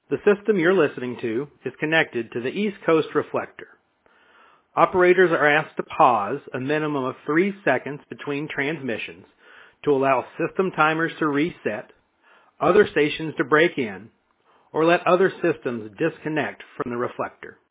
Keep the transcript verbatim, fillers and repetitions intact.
The system you're listening to is connected to the East Coast reflector. Operators are asked to pause a minimum of three seconds between transmissions to allow system timers to reset, other stations to break in, or let other systems disconnect from the reflector.